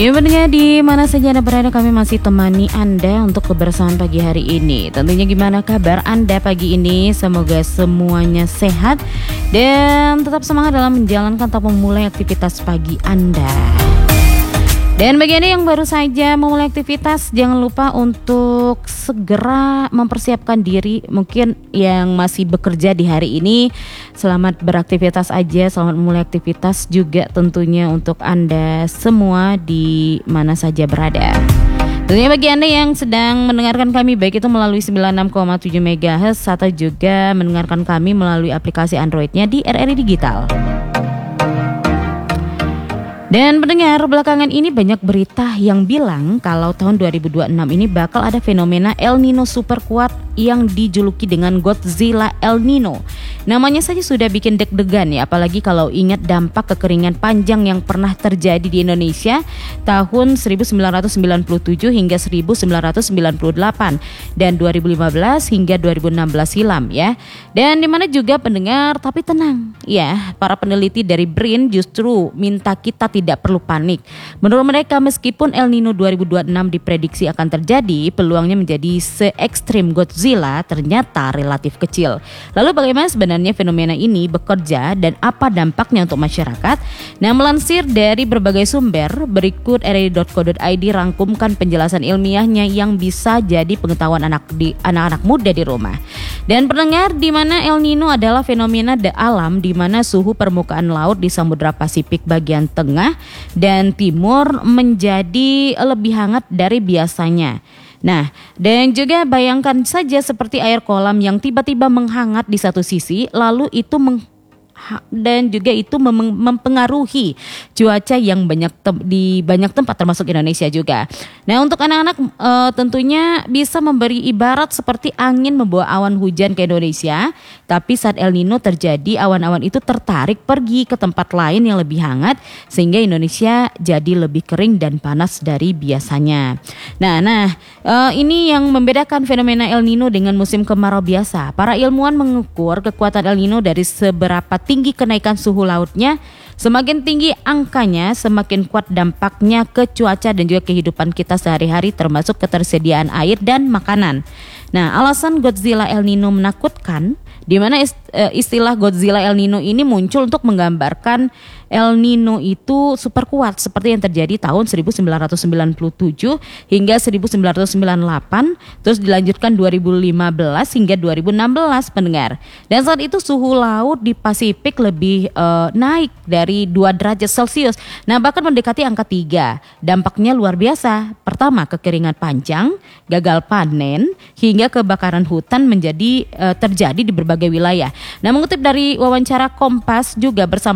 Ya pendengar di mana saja Anda berada, kami masih temani Anda untuk kebersamaan pagi hari ini. Tentunya gimana kabar Anda pagi ini? Semoga semuanya sehat dan tetap semangat dalam menjalankan atau memulai aktivitas pagi Anda. Dan bagi Anda yang baru saja memulai aktivitas, jangan lupa untuk segera mempersiapkan diri. Mungkin yang masih bekerja di hari ini, selamat beraktivitas aja, selamat memulai aktivitas juga tentunya untuk Anda semua di mana saja berada. Tentunya bagi Anda yang sedang mendengarkan kami baik itu melalui 96,7 MHz atau juga mendengarkan kami melalui aplikasi Androidnya di RRI Digital. Dan pendengar, belakangan ini banyak berita yang bilang kalau tahun 2026 ini bakal ada fenomena El Nino super kuat yang dijuluki dengan Godzilla El Nino. Namanya saja sudah bikin deg-degan ya, apalagi kalau ingat dampak kekeringan panjang yang pernah terjadi di Indonesia tahun 1997 hingga 1998 dan 2015 hingga 2016 silam ya. Dan dimana juga pendengar, tapi tenang ya, para peneliti dari BRIN justru minta kita tidak perlu panik. Menurut mereka, meskipun El Nino 2026 diprediksi akan terjadi, peluangnya menjadi se-ekstrim Godzilla ternyata relatif kecil. Lalu bagaimana sebenarnya fenomena ini bekerja dan apa dampaknya untuk masyarakat? Nah, melansir dari berbagai sumber, berikut rri.co.id rangkumkan penjelasan ilmiahnya yang bisa jadi pengetahuan anak-anak muda di rumah. Dan pendengar, di mana El Nino adalah fenomena alam di mana suhu permukaan laut di Samudra Pasifik bagian tengah dan timur menjadi lebih hangat dari biasanya. Nah, dan juga bayangkan saja seperti air kolam yang tiba-tiba menghangat di satu sisi, lalu itu mempengaruhi cuaca yang di banyak tempat termasuk Indonesia juga. Nah, untuk anak-anak tentunya bisa memberi ibarat seperti angin membawa awan hujan ke Indonesia, tapi saat El Nino terjadi, awan-awan itu tertarik pergi ke tempat lain yang lebih hangat sehingga Indonesia jadi lebih kering dan panas dari biasanya. Nah, ini yang membedakan fenomena El Nino dengan musim kemarau biasa. Para ilmuwan mengukur kekuatan El Nino dari seberapa tinggi kenaikan suhu lautnya. Semakin tinggi angkanya, semakin kuat dampaknya ke cuaca dan juga kehidupan kita sehari-hari, termasuk ketersediaan air dan makanan. Nah, alasan Godzilla El Nino menakutkan, di mana istilah Godzilla El Nino ini muncul untuk menggambarkan El Nino itu super kuat seperti yang terjadi tahun 1997 hingga 1998, terus dilanjutkan 2015 hingga 2016 pendengar. Dan saat itu suhu laut di Pasifik lebih naik dari 2 derajat Celcius. Nah, bahkan mendekati angka 3. Dampaknya luar biasa. Pertama, kekeringan panjang, gagal panen, hingga kebakaran hutan terjadi di berbagai wilayah. Nah, mengutip dari wawancara Kompas juga bersama